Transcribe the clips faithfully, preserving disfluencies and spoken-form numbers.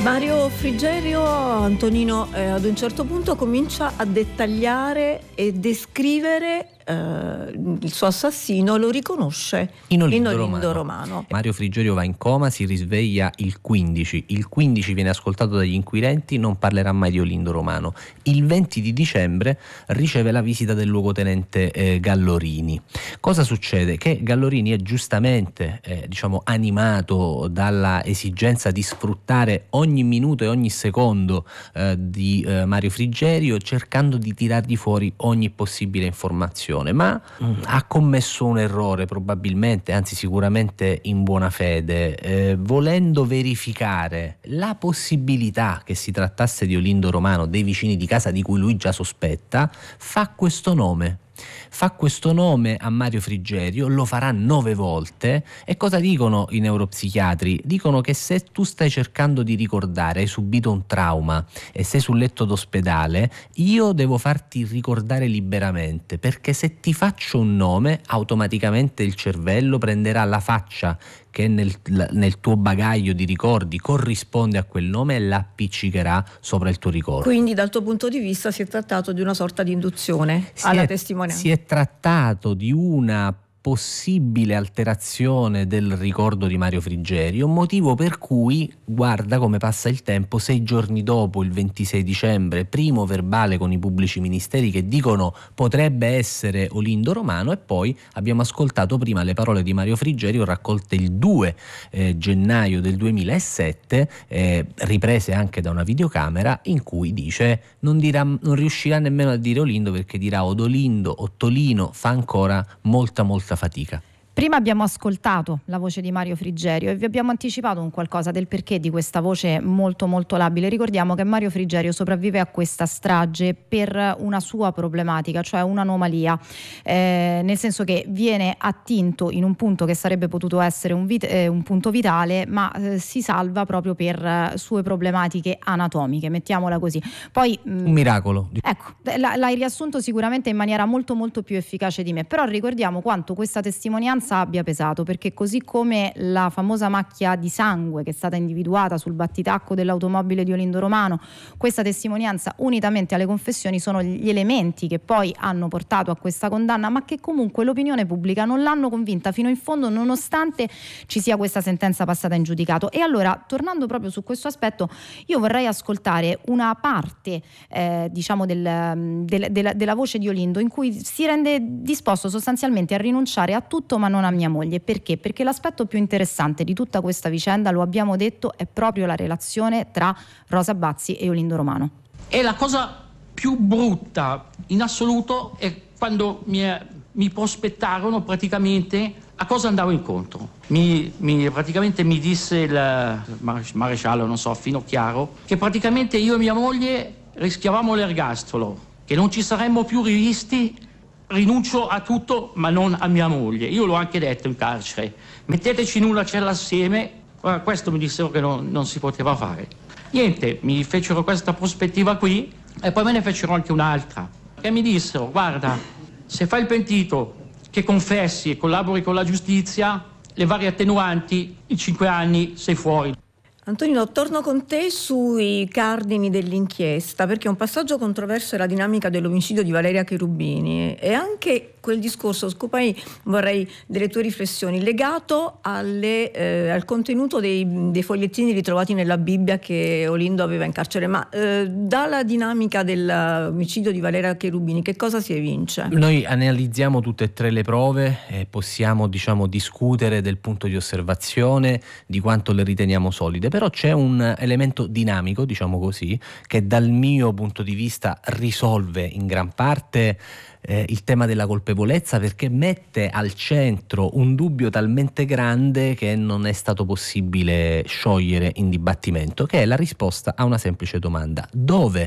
Mario Frigerio, Antonino, eh, ad un certo punto comincia a dettagliare e descrivere eh, il suo assassino, lo riconosce in Olindo, in Olindo Romano. Romano. Mario Frigerio va in coma, si risveglia il quindici, il quindici viene ascoltato dagli inquirenti, non parlerà mai di Olindo Romano. Il venti di dicembre riceve la visita del luogotenente eh, Gallorini. Cosa succede? Che Gallorini è giustamente eh, diciamo animato dalla esigenza di sfruttare ogni minuto e ogni secondo eh, di eh, Mario Frigerio, cercando di tirargli fuori ogni possibile informazione, ma mh, ha commesso un errore probabilmente, anzi sicuramente in buona fede, eh, volendo verificare la possibilità che si trattasse di Olindo Romano, dei vicini di casa di cui lui già sospetta, fa questo nome. Fa questo nome a Mario Frigerio, lo farà nove volte. E cosa dicono i neuropsichiatri? Dicono che se tu stai cercando di ricordare, hai subito un trauma e sei sul letto d'ospedale, io devo farti ricordare liberamente, perché se ti faccio un nome automaticamente il cervello prenderà la faccia che nel, nel tuo bagaglio di ricordi corrisponde a quel nome e l'appiccicherà sopra il tuo ricordo. Quindi dal tuo punto di vista si è trattato di una sorta di induzione si alla è, testimonianza. Si è trattato di una possibile alterazione del ricordo di Mario Frigerio, motivo per cui, guarda come passa il tempo, sei giorni dopo, il ventisei dicembre, primo verbale con i pubblici ministeri che dicono potrebbe essere Olindo Romano, e poi abbiamo ascoltato prima le parole di Mario Frigerio raccolte il due eh, gennaio del duemilasette, eh, riprese anche da una videocamera, in cui dice non, dirà, non riuscirà nemmeno a dire Olindo, perché dirà Odolindo, Ottolino, fa ancora molta molta fatica. Prima abbiamo ascoltato la voce di Mario Frigerio e vi abbiamo anticipato un qualcosa del perché di questa voce molto molto labile. Ricordiamo che Mario Frigerio sopravvive a questa strage per una sua problematica, cioè un'anomalia, eh, nel senso che viene attinto in un punto che sarebbe potuto essere un, vit- eh, un punto vitale, ma eh, si salva proprio per eh, sue problematiche anatomiche, mettiamola così. Poi mh, un miracolo. Ecco, l- l'hai riassunto sicuramente in maniera molto molto più efficace di me, però ricordiamo quanto questa testimonianza abbia pesato, perché così come la famosa macchia di sangue che è stata individuata sul battitacco dell'automobile di Olindo Romano, questa testimonianza unitamente alle confessioni sono gli elementi che poi hanno portato a questa condanna, ma che comunque l'opinione pubblica non l'hanno convinta fino in fondo, nonostante ci sia questa sentenza passata in giudicato. E allora, tornando proprio su questo aspetto, io vorrei ascoltare una parte eh, diciamo del, del, della, della voce di Olindo, in cui si rende disposto sostanzialmente a rinunciare a tutto ma non a mia moglie. Perché? Perché l'aspetto più interessante di tutta questa vicenda, lo abbiamo detto, è proprio la relazione tra Rosa Bazzi e Olindo Romano. E la cosa più brutta in assoluto è quando mi, mi prospettarono praticamente a cosa andavo incontro. Mi, mi, praticamente mi disse il maresciallo, non so, Finocchiaro, che praticamente io e mia moglie rischiavamo l'ergastolo, che non ci saremmo più rivisti. Rinuncio a tutto ma non a mia moglie. Io l'ho anche detto in carcere, metteteci in una cella assieme. Questo mi dissero che non, non si poteva fare. Niente, mi fecero questa prospettiva qui e poi me ne fecero anche un'altra, che mi dissero: guarda, se fai il pentito, che confessi e collabori con la giustizia, le varie attenuanti, in cinque anni sei fuori. Antonino, torno con te sui cardini dell'inchiesta, perché un passaggio controverso è la dinamica dell'omicidio di Valeria Cherubini e anche quel discorso, scopai vorrei delle tue riflessioni, legato alle, eh, al contenuto dei, dei fogliettini ritrovati nella Bibbia che Olindo aveva in carcere. Ma eh, dalla dinamica dell'omicidio di Valeria Cherubini che cosa si evince? Noi analizziamo tutte e tre le prove e possiamo, diciamo, discutere del punto di osservazione, di quanto le riteniamo solide, però c'è un elemento dinamico, diciamo così, che dal mio punto di vista risolve in gran parte Eh, il tema della colpevolezza, perché mette al centro un dubbio talmente grande che non è stato possibile sciogliere in dibattimento, che è la risposta a una semplice domanda: dove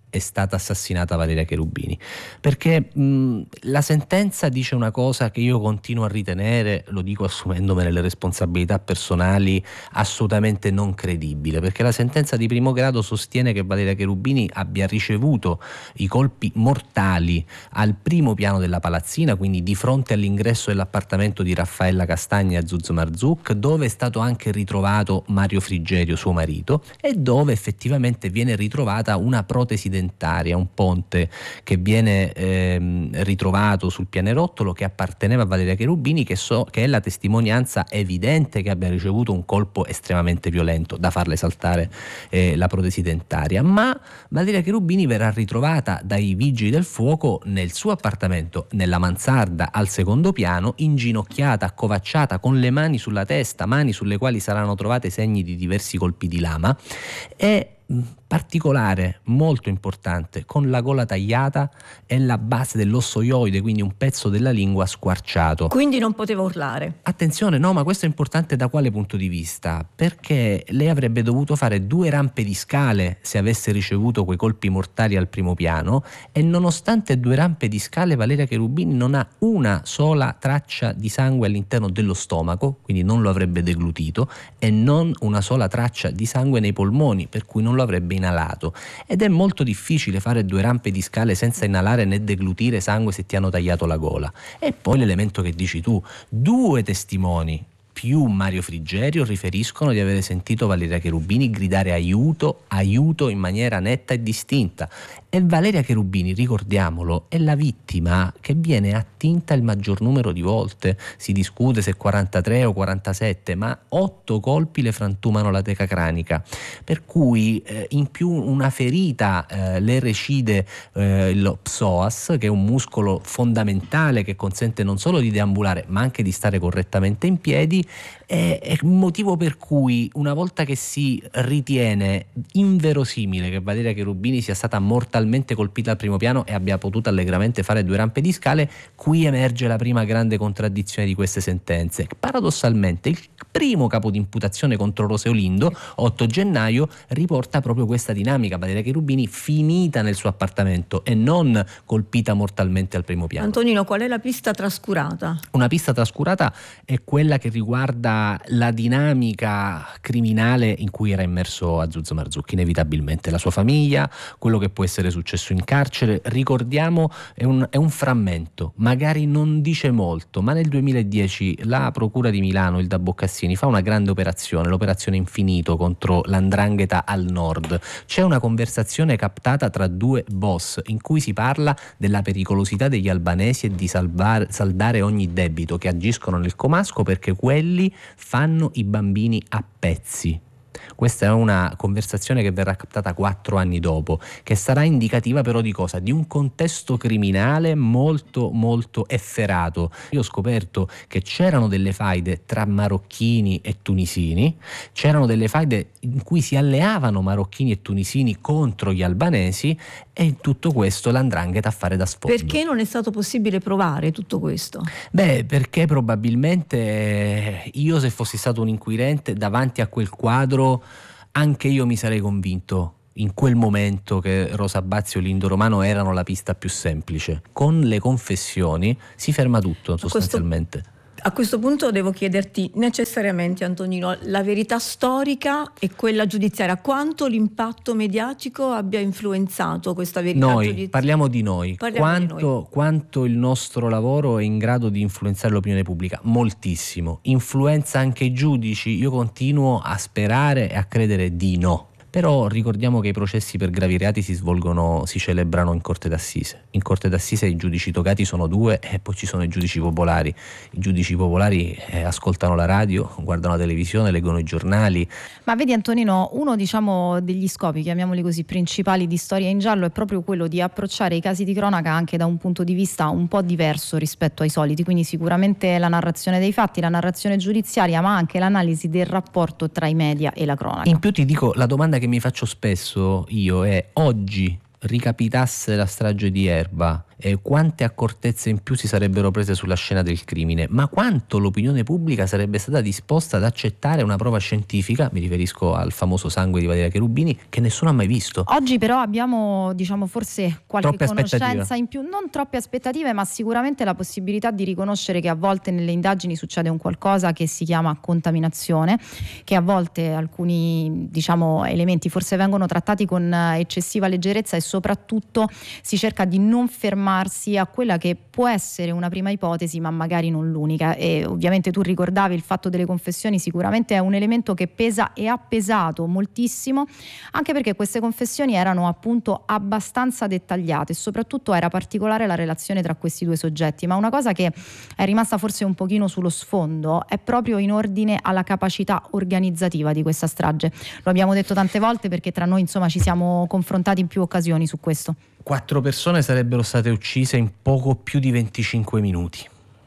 è stata assassinata Valeria Cherubini, perché mh, la sentenza dice una cosa che io continuo a ritenere, lo dico assumendomene le responsabilità personali, assolutamente non credibile, perché la sentenza di primo grado sostiene che Valeria Cherubini abbia ricevuto i colpi mortali al primo piano della palazzina, quindi di fronte all'ingresso dell'appartamento di Raffaella Castagna a Zuz Marzouq, dove è stato anche ritrovato Mario Frigerio, suo marito, e dove effettivamente viene ritrovata una protesi dentaria, un ponte che viene ehm, ritrovato sul pianerottolo, che apparteneva a Valeria Cherubini, che, so, che è la testimonianza evidente che abbia ricevuto un colpo estremamente violento da farle saltare eh, la protesi dentaria. Ma Valeria Cherubini verrà ritrovata dai vigili del fuoco nel suo appartamento, nella mansarda al secondo piano, inginocchiata, accovacciata, con le mani sulla testa, mani sulle quali saranno trovate segni di diversi colpi di lama, e particolare molto importante, con la gola tagliata e la base dell'ossoioide, quindi un pezzo della lingua squarciato. Quindi non poteva urlare. Attenzione, no, ma questo è importante da quale punto di vista? Perché lei avrebbe dovuto fare due rampe di scale se avesse ricevuto quei colpi mortali al primo piano, e nonostante due rampe di scale Valeria Cherubini non ha una sola traccia di sangue all'interno dello stomaco, quindi non lo avrebbe deglutito, e non una sola traccia di sangue nei polmoni, per cui non lo avrebbe inalato. Ed è molto difficile fare due rampe di scale senza inalare né deglutire sangue se ti hanno tagliato la gola. E poi l'elemento che dici tu, due testimoni più Mario Frigerio riferiscono di avere sentito Valeria Cherubini gridare aiuto, aiuto in maniera netta e distinta. E Valeria Cherubini, ricordiamolo, è la vittima che viene attinta il maggior numero di volte. Si discute se quarantatré o quarantasette, ma otto colpi le frantumano la teca cranica, per cui eh, in più una ferita eh, le recide eh, lo psoas, che è un muscolo fondamentale che consente non solo di deambulare ma anche di stare correttamente in piedi. È, è un motivo per cui, una volta che si ritiene inverosimile che Valeria Cherubini sia stata mortalmente colpita al primo piano e abbia potuto allegramente fare due rampe di scale, qui emerge la prima grande contraddizione di queste sentenze. Paradossalmente il primo capo di imputazione contro Rose Olindo, otto gennaio, riporta proprio questa dinamica: Valeria Cherubini finita nel suo appartamento e non colpita mortalmente al primo piano. Antonino, qual è la pista trascurata? Una pista trascurata è quella che riguarda la dinamica criminale in cui era immerso Azuz Marzouq, inevitabilmente la sua famiglia, quello che può essere successo in carcere. Ricordiamo, è un, è un frammento, magari non dice molto, ma nel duemiladieci la Procura di Milano, Ilda Boccassini, fa una grande operazione, l'operazione Infinito, contro l'Ndrangheta al nord. C'è una conversazione captata tra due boss in cui si parla della pericolosità degli albanesi e di salvare, saldare ogni debito, che agiscono nel comasco perché quelli fanno i bambini a pezzi. Questa è una conversazione che verrà captata quattro anni dopo, che sarà indicativa però di cosa? Di un contesto criminale molto molto efferato. Io ho scoperto che c'erano delle faide tra marocchini e tunisini, c'erano delle faide in cui si alleavano marocchini e tunisini contro gli albanesi, e in tutto questo l'Ndrangheta a fare da sfondo. Perché non è stato possibile provare tutto questo? Beh, perché probabilmente io, se fossi stato un inquirente davanti a quel quadro, anche io mi sarei convinto in quel momento che Rosa Bazzi o Lindo Romano erano la pista più semplice. Con le confessioni si ferma tutto sostanzialmente. Questo... A questo punto devo chiederti necessariamente, Antonino, la verità storica e quella giudiziaria, quanto l'impatto mediatico abbia influenzato questa verità noi, giudiziaria? Parliamo di noi, parliamo quanto, di noi. Quanto il nostro lavoro è in grado di influenzare l'opinione pubblica? Moltissimo. Influenza anche i giudici? Io continuo a sperare e a credere di no. Però ricordiamo che i processi per gravi reati si svolgono, si celebrano in corte d'assise. In corte d'assise i giudici togati sono due, e poi ci sono i giudici popolari. I giudici popolari eh, ascoltano la radio, guardano la televisione, leggono i giornali. Ma vedi, Antonino, uno diciamo degli scopi, chiamiamoli così, principali di Storia in Giallo è proprio quello di approcciare i casi di cronaca anche da un punto di vista un po' diverso rispetto ai soliti. Quindi sicuramente la narrazione dei fatti, la narrazione giudiziaria, ma anche l'analisi del rapporto tra i media e la cronaca. In più ti dico, la domanda che mi faccio spesso io è: oggi ricapitasse la strage di Erba, eh, quante accortezze in più si sarebbero prese sulla scena del crimine, ma quanto l'opinione pubblica sarebbe stata disposta ad accettare una prova scientifica, mi riferisco al famoso sangue di Valeria Cherubini, che nessuno ha mai visto. Oggi però abbiamo, diciamo, forse qualche Troppe conoscenza in più, non troppe aspettative, ma sicuramente la possibilità di riconoscere che a volte nelle indagini succede un qualcosa che si chiama contaminazione, che a volte alcuni, diciamo, elementi forse vengono trattati con eccessiva leggerezza e soprattutto si cerca di non fermarsi a quella che può essere una prima ipotesi, ma magari non l'unica. E ovviamente tu ricordavi il fatto delle confessioni, sicuramente è un elemento che pesa e ha pesato moltissimo, anche perché queste confessioni erano appunto abbastanza dettagliate e soprattutto era particolare la relazione tra questi due soggetti. Ma una cosa che è rimasta forse un pochino sullo sfondo è proprio in ordine alla capacità organizzativa di questa strage. Lo abbiamo detto tante volte perché tra noi insomma ci siamo confrontati in più occasioni su questo. Quattro persone sarebbero state uccise in poco più di venticinque minuti.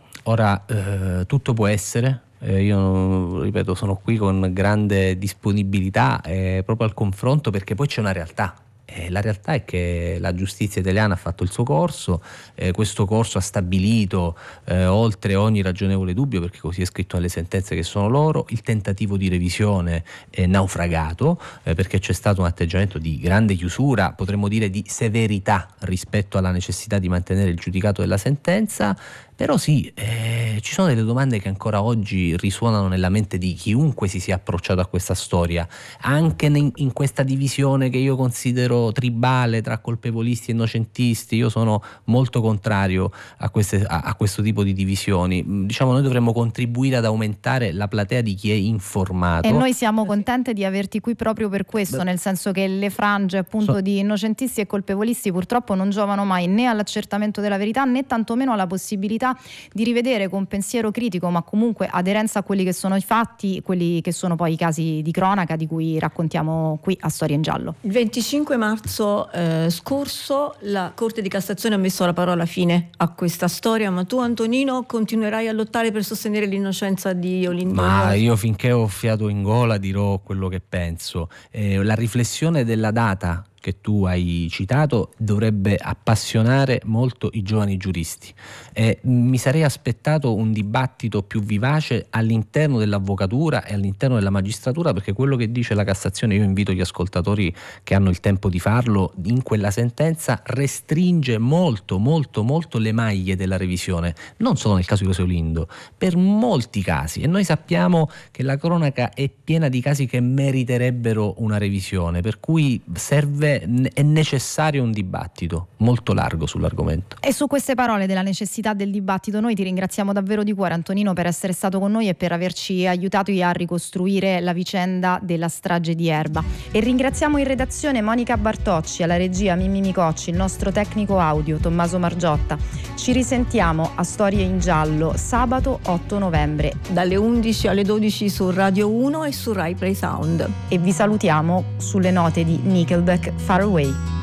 Ora eh, tutto può essere. Eh, io ripeto, sono qui con grande disponibilità eh, proprio al confronto, perché poi c'è una realtà. Eh, la realtà è che la giustizia italiana ha fatto il suo corso, eh, questo corso ha stabilito eh, oltre ogni ragionevole dubbio, perché così è scritto nelle sentenze che sono loro, il tentativo di revisione è naufragato, eh, perché c'è stato un atteggiamento di grande chiusura, potremmo dire di severità rispetto alla necessità di mantenere il giudicato della sentenza. Però sì, eh, ci sono delle domande che ancora oggi risuonano nella mente di chiunque si sia approcciato a questa storia, anche in, in questa divisione che io considero tribale tra colpevolisti e innocentisti. Io sono molto contrario a, queste, a, a questo tipo di divisioni. Diciamo, noi dovremmo contribuire ad aumentare la platea di chi è informato. E noi siamo contenti di averti qui proprio per questo, Beh, nel senso che le frange appunto so. di innocentisti e colpevolisti purtroppo non giovano mai né all'accertamento della verità né tantomeno alla possibilità di rivedere con pensiero critico, ma comunque aderenza a quelli che sono i fatti, quelli che sono poi i casi di cronaca di cui raccontiamo qui a Storia in Giallo. Il venticinque marzo eh, scorso la Corte di Cassazione ha messo la parola fine a questa storia, ma tu, Antonino, continuerai a lottare per sostenere l'innocenza di Olindo? Ma io finché ho fiato in gola dirò quello che penso. Eh, la riflessione della data che tu hai citato dovrebbe appassionare molto i giovani giuristi. Eh, mi sarei aspettato un dibattito più vivace all'interno dell'avvocatura e all'interno della magistratura, perché quello che dice la Cassazione, io invito gli ascoltatori che hanno il tempo di farlo, in quella sentenza restringe molto molto molto le maglie della revisione, non solo nel caso di Rosy Olindo, per molti casi, e noi sappiamo che la cronaca è piena di casi che meriterebbero una revisione, per cui serve è necessario un dibattito molto largo sull'argomento. E su queste parole della necessità del dibattito noi ti ringraziamo davvero di cuore, Antonino, per essere stato con noi e per averci aiutato a ricostruire la vicenda della strage di Erba. E ringraziamo in redazione Monica Bartocci, alla regia Mimmi Micocci, il nostro tecnico audio Tommaso Margiotta. Ci risentiamo a Storie in Giallo sabato otto novembre dalle undici alle dodici su Radio uno e su Rai Play Sound. E vi salutiamo sulle note di Nickelback, Far Away.